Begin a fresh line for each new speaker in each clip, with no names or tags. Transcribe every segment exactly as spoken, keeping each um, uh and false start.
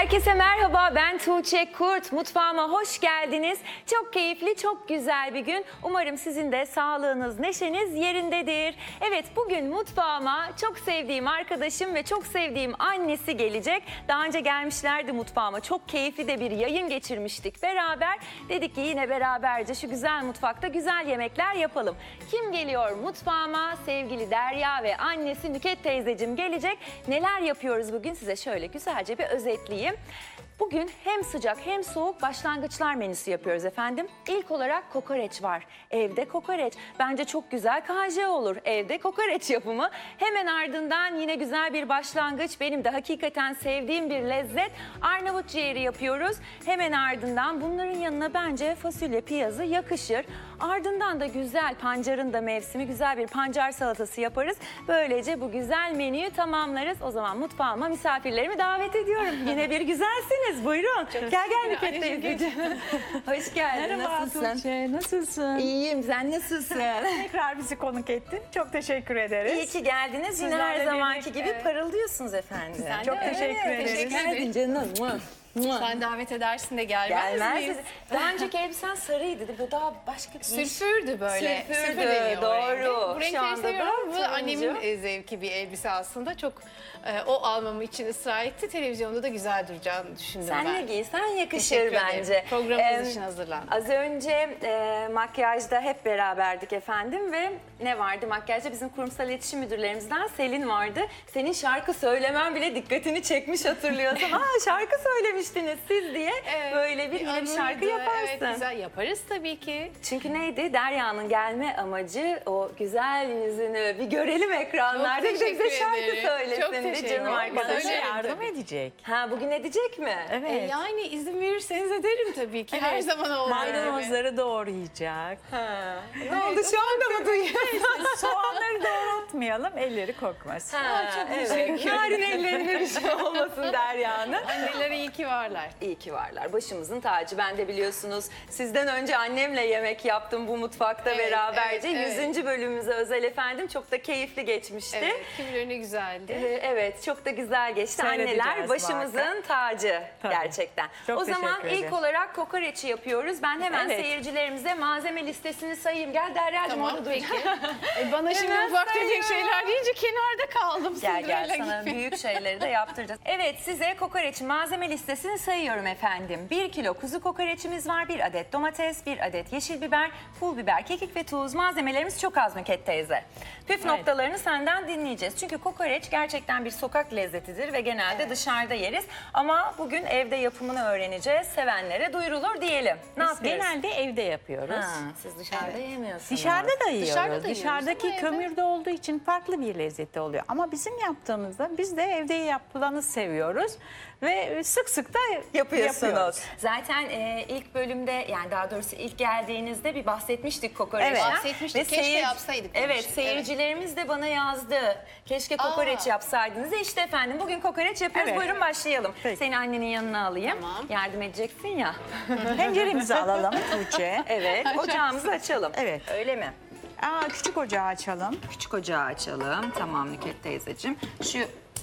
Herkese merhaba, ben Tuğçe Kurt. Mutfağıma hoş geldiniz. Çok keyifli, çok güzel bir gün. Umarım sizin de sağlığınız, neşeniz yerindedir. Evet, bugün mutfağıma çok sevdiğim arkadaşım ve çok sevdiğim annesi gelecek. Daha önce gelmişlerdi mutfağıma. Çok keyifli de bir yayın geçirmiştik beraber. Dedik ki yine beraberce şu güzel mutfakta güzel yemekler yapalım. Kim geliyor mutfağıma? Sevgili Derya ve annesi Nüket teyzeciğim gelecek. Neler yapıyoruz bugün size şöyle güzelce bir özetleyeyim. Bugün hem sıcak hem soğuk başlangıçlar menüsü yapıyoruz efendim. İlk olarak kokoreç var. Evde kokoreç. Bence çok güzel K J olur. Evde kokoreç yapımı. Hemen ardından yine güzel bir başlangıç. Benim de hakikaten sevdiğim bir lezzet. Arnavut ciğeri yapıyoruz. Hemen ardından bunların yanına bence fasulye piyazı yakışır. Ardından da güzel pancarın da mevsimi güzel bir pancar salatası yaparız. Böylece bu güzel menüyü tamamlarız. O zaman mutfağıma misafirlerimi davet ediyorum. Yine bir güzelsiniz. Buyurun. Çok gel gel Nüket teyzeciğim. Hoş geldin.
Merhaba
Nasılsın?
Tuğçe, nasılsın?
İyiyim. Sen nasılsın?
Tekrar bizi konuk ettin. Çok teşekkür ederiz.
İyi ki geldiniz. Yine
Sizlerle
her zamanki
birlikte,
gibi
evet.
parıldıyorsunuz efendim.
Sen
Çok
de
teşekkür
öyle.
ederiz.
Teşekkür
Geldin canım. Mua, mua.
Sen davet edersin de gelmez,
Gelmez.
miyiz?
Daha önceki elbisen sarıydı. Bu daha başka bir
Sülfürdü böyle.
Sülfürdü,
Sülfür deniyor o
doğru.
rengi. Bu
Şu
renkleri
anda da
seviyorum. Bu
turuncu.
annemin e, zevki bir elbise aslında. Çok e, o almamı için ısrar etti. Televizyonda da güzel duracağını düşündüm
Sen
ben.
de giysen yakışır
Teşekkür ederim.
bence.
Programımız
Em,
için hazırlandım.
Az önce e, makyajda hep beraberdik efendim ve ne vardı makyajda? Bizim kurumsal iletişim müdürlerimizden Selin vardı. Senin şarkı söylemen bile dikkatini çekmiş hatırlıyorsam. Aa şarkı söylemiştiniz siz diye
Evet,
böyle bir, yine bir
anıydı.
şarkı yaparsın.
Evet, güzel yaparız tabii ki.
Çünkü neydi? Derya'nın gelme amacı o güzel yüzünü bir görelim ekranlarda.
Çok
Bir de bize
teşekkür
şarkı
ederim.
söylesin
Çok
bir
teşekkür
canım
ederim.
arkadaşım.
Bize
Söylerim
yardım
tabii.
edecek.
Ha bugün edecek mi?
Evet.
E, yani izin verirseniz ederim tabii ki. Her zaman olur.
Maydanozları doğrayacak.
Ha. Ne oldu şu anda mı duyuyorsun?
Soğanları doğratmayalım, elleri kokmasın.
Ha,
çok
evet.
teşekkür
Narin ellerine bir şey olmasın Derya'nın.
Anneler iyi ki varlar.
İyi ki varlar. Başımızın tacı. Ben de biliyorsunuz sizden önce annemle yemek yaptım bu mutfakta
Evet,
beraberce.
evet, evet.
yüzüncü bölümümüze özel efendim. Çok da keyifli geçmişti.
Evet, kim bilir ne güzeldi.
Ee, Evet, çok da güzel geçti.
Seyredeceğiz
Anneler başımızın
muhakkak.
tacı
Tabii.
gerçekten.
Çok
o zaman
teşekkür
ilk
ederim.
olarak kokoreçi yapıyoruz. Ben hemen
Evet.
seyircilerimize malzeme listesini sayayım. Gel Derya'cığım
Tamam
orada dur.
peki. E, bana şimdi
Hemen
ufak tefek
sayıyorum.
şeyler deyince kenarda kaldım.
Gel gel
Cinderella
sana
gibi.
büyük şeyleri de yaptıracağız. Evet size kokoreçin malzeme listesini sayıyorum efendim. bir kilo kuzu kokoreçimiz var. bir adet domates, bir adet yeşil biber, pul biber, kekik ve tuz. Malzemelerimiz çok az Nüket teyze. Püf noktalarını senden dinleyeceğiz. Çünkü kokoreç gerçekten bir sokak lezzetidir ve genelde dışarıda yeriz. Ama bugün evde yapımını öğreneceğiz. Sevenlere duyurulur diyelim. Ne
Biz
yapıyoruz?
genelde evde yapıyoruz.
Ha, siz dışarıda yemiyorsunuz.
Dışarıda da yiyoruz.
Dışarıda da yiyoruz
Dışarıdaki
ama evde-
kömürde olduğu için farklı bir lezzeti oluyor. Ama bizim yaptığımızda biz de evde yapılanı seviyoruz ve sık sık da
yapıyorsunuz.
yapıyoruz.
Zaten e, ilk bölümde yani daha doğrusu ilk geldiğinizde bir bahsetmiştik kokoreçten.
Evet,
bahsetmiştik. Keşke yapsaydık
Evet
demiştik.
seyircilerimiz de bana yazdı. Keşke kokoreç
Aa.
yapsaydınız. E işte efendim bugün kokoreç yapıyoruz.
Evet.
Buyurun başlayalım.
Peki.
Seni annenin yanına alayım.
Tamam.
Yardım edeceksin ya.
Tenceremizi alalım Tuğçe.
Evet ocağımızı açalım.
Evet.
Öyle mi?
Aa, küçük ocağı açalım.
Küçük ocağı açalım. Tamam Nüket teyzeciğim. Şu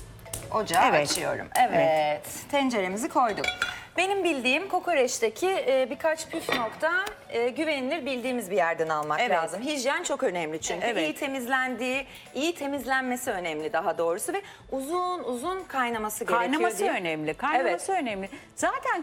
ocağı
Evet.
açıyorum. Evet. Tenceremizi koyduk. Benim bildiğim kokoreçteki e, birkaç püf nokta e, güvenilir bildiğimiz bir yerden almak
Evet.
lazım. Hijyen çok önemli çünkü.
Evet.
İyi temizlendiği, iyi temizlenmesi önemli daha doğrusu ve uzun uzun kaynaması gerekiyor
Kaynaması
diye.
önemli. Kaynaması önemli. Zaten